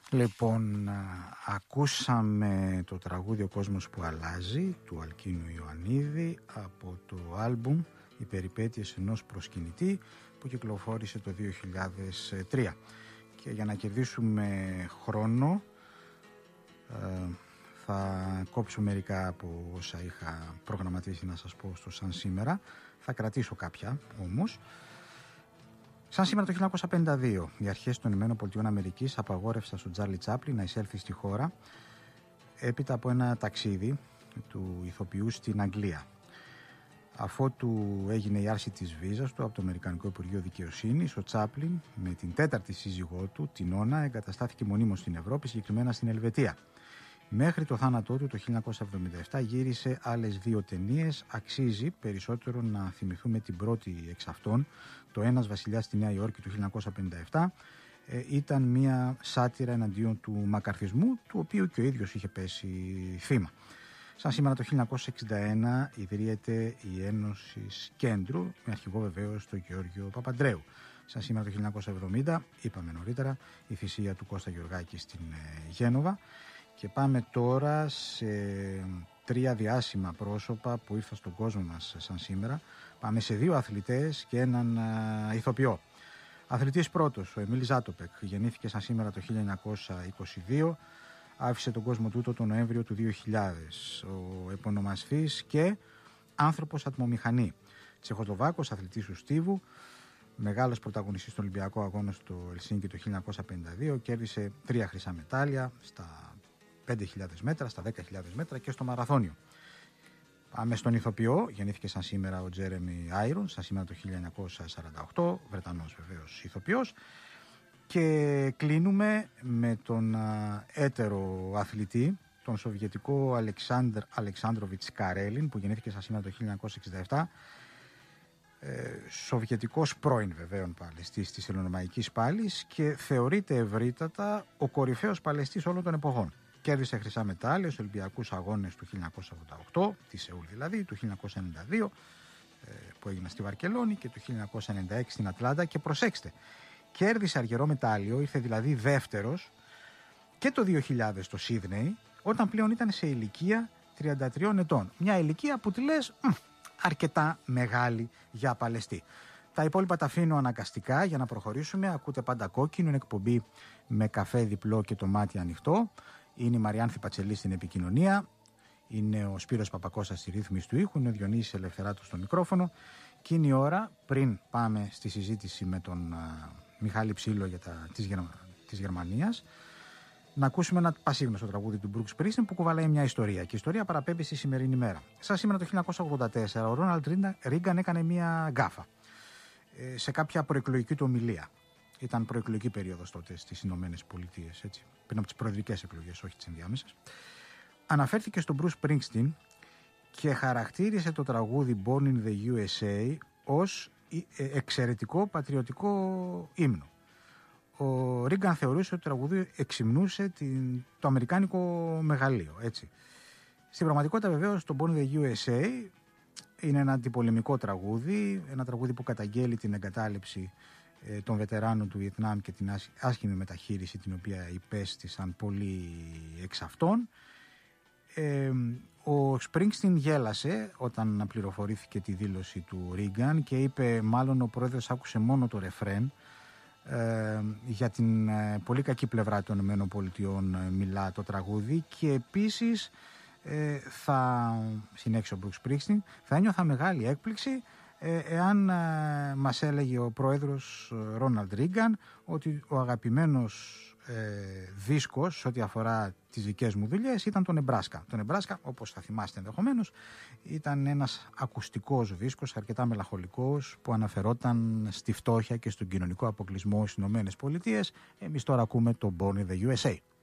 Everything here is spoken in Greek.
Λοιπόν, ακούσαμε το τραγούδι «Ο κόσμος που αλλάζει» του Αλκίνου Ιωαννίδη από το άλμπουμ «Οι περιπέτειες ενός προσκυνητή» που κυκλοφόρησε το 2003. Και για να κερδίσουμε χρόνο θα κόψω μερικά από όσα είχα προγραμματίσει να σας πω στο «Σαν σήμερα». Θα κρατήσω κάποια όμως. Σαν σήμερα το 1952, οι αρχές των ΗΠΑ απαγόρευσαν στον Τσάρλι Τσάπλιν να εισέλθει στη χώρα έπειτα από ένα ταξίδι του ηθοποιού στην Αγγλία. Αφότου έγινε η άρση της βίζας του από το Αμερικανικό Υπουργείο Δικαιοσύνης, ο Τσάπλιν με την τέταρτη σύζυγό του, την Όνα, εγκαταστάθηκε μονίμως στην Ευρώπη, συγκεκριμένα στην Ελβετία. Μέχρι το θάνατό του το 1977 γύρισε άλλες 2 ταινίες. Αξίζει περισσότερο να θυμηθούμε την πρώτη εξ αυτών, το «Ένας βασιλιάς στη Νέα Υόρκη» του 1957. Ήταν μια σάτυρα εναντίον του μακαρθισμού, του οποίου και ο ίδιος είχε πέσει θύμα. Σαν σήμερα το 1961 ιδρύεται η Ένωση Κέντρου, με αρχηγό βεβαίως τον Γεώργιο Παπαντρέου. Σαν σήμερα το 1970, είπαμε νωρίτερα, η θυσία του Κώστα Γεωργάκη στην Γένοβα. Και πάμε τώρα σε 3 διάσημα πρόσωπα που ήρθαν στον κόσμο μας σαν σήμερα. Πάμε σε 2 αθλητές και έναν ηθοποιό. Αθλητής πρώτος, ο Εμίλ Ζάτοπεκ, γεννήθηκε σαν σήμερα το 1922. Άφησε τον κόσμο τούτο τον Νοέμβριο του 2000. Ο επωνομαστής και άνθρωπος ατμομηχανή. Τσεχοσλοβάκος, αθλητής του στίβου. Μεγάλος πρωταγωνιστής των Ολυμπιακών Αγώνων στο Ελσίνκι το 1952. Κέρδισε 3 χρυσά μετάλλια στα 5.000 μέτρα, στα 10.000 μέτρα και στο μαραθώνιο. Πάμε στον ηθοποιό. Γεννήθηκε σαν σήμερα ο Τζέρεμι Άιρον, σαν σήμερα το 1948, Βρετανός βεβαίως ηθοποιός. Και κλείνουμε με τον έτερο αθλητή, τον Σοβιετικό Αλεξάνδρ Αλεξάνδροβιτς Καρέλιν, που γεννήθηκε σαν σήμερα το 1967. Σοβιετικός πρώην βεβαίων παλαιστής της Ελληνομαϊκής Πάλης και θεωρείται ευρύτατα ο κορυφαίος παλαιστής όλων των εποχών. Κέρδισε χρυσά μετάλλια στους Ολυμπιακούς Αγώνες του 1988, τη Σεούλ δηλαδή, του 1992 που έγιναν στη Βαρκελόνη και του 1996 στην Ατλάντα. Και προσέξτε, κέρδισε αργυρό μετάλλιο, ήρθε δηλαδή δεύτερος και το 2000 στο Σίδνεϊ, όταν πλέον ήταν σε ηλικία 33 ετών. Μια ηλικία που τη λες αρκετά μεγάλη για παλαιστή. Τα υπόλοιπα τα αφήνω αναγκαστικά για να προχωρήσουμε. Ακούτε πάντα Κόκκινο, είναι εκπομπή με καφέ διπλό και το μάτι ανοιχτό. Είναι η Μαριάνθη Πατσελή στην επικοινωνία. Είναι ο Σπύρος Παπακώστας στη ρύθμιση του ήχου. Είναι ο Διονύσης Ελευθεράτος στο μικρόφωνο. Και είναι η ώρα, πριν πάμε στη συζήτηση με τον Μιχάλη Ψήλο για της Γερμανίας, να ακούσουμε ένα πασίγνωστο τραγούδι του Μπρουκ Σπρίνστιν που κουβαλάει μια ιστορία. Και η ιστορία παραπέμπει στη σημερινή μέρα. Σαν σήμερα το 1984, ο Ρόναλντ Ρίγκαν έκανε μια γκάφα σε κάποια προεκλογική του ομιλία. Ήταν προεκλογική περίοδος τότε στις Ηνωμένες Πολιτείες, έτσι, πριν από τις προεδρικές εκλογές, όχι τις ενδιάμεσες. Αναφέρθηκε στον Μπρουκ Σπρίνστιν και χαρακτήρισε το τραγούδι Born in the USA ως εξαιρετικό πατριωτικό ύμνο. Ο Ρίγκαν θεωρούσε ότι το τραγούδι εξυμνούσε το αμερικάνικο μεγαλείο, έτσι. Στην πραγματικότητα βεβαίως το Born in the USA είναι ένα αντιπολεμικό τραγούδι, ένα τραγούδι που καταγγέλει την εγκατάλειψη των βετεράνων του Βιετνάμ και την άσχημη μεταχείριση την οποία υπέστησαν πολλοί εξ αυτών. Ο Σπρίνγκστιν γέλασε όταν πληροφορήθηκε τη δήλωση του Ρίγκαν και είπε μάλλον ο πρόεδρος άκουσε μόνο το ρεφρέν. Για την πολύ κακή πλευρά των ΗΠΑ μιλά το τραγούδι και επίσης συνέχισε ο Μπρουκ Σπρίνγκστιν, θα ένιωθα μεγάλη έκπληξη εάν μας έλεγε ο πρόεδρος Ρόναλντ Ρίγκαν ότι ο αγαπημένος δίσκος ό,τι αφορά τις δικές μου δουλειές ήταν το Νεμπράσκα. Το Νεμπράσκα, όπως θα θυμάστε ενδεχομένως, ήταν ένας ακουστικός δίσκος αρκετά μελαγχολικός που αναφερόταν στη φτώχεια και στον κοινωνικό αποκλεισμό στις Ηνωμένες Πολιτείες. Εμείς τώρα ακούμε το Born in the USA.